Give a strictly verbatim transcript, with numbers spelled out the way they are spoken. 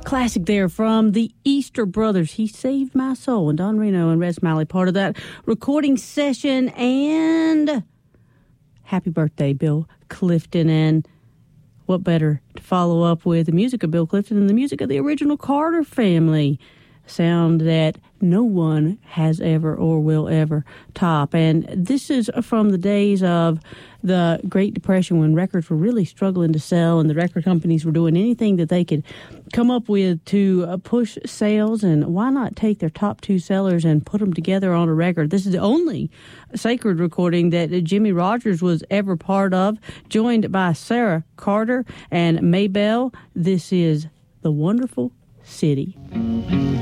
Classic there from the Easter Brothers. He Saved My Soul. And Don Reno and Red Smiley, part of that recording session. And happy birthday, Bill Clifton. And what better to follow up with the music of Bill Clifton than the music of the original Carter Family? Sound that no one has ever or will ever top. And this is from the days of the Great Depression when records were really struggling to sell and the record companies were doing anything that they could come up with to uh, push sales. And why not take their top two sellers and put them together on a record? This is the only sacred recording that Jimmie Rodgers was ever part of, joined by Sarah Carter and Maybelle. This is The Wonderful City.